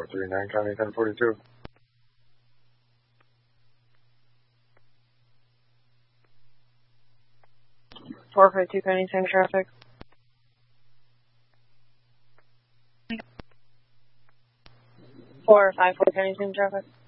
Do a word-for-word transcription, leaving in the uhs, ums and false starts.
three nine, County ten forty-two. four five two, County ten traffic. four five four, County ten traffic.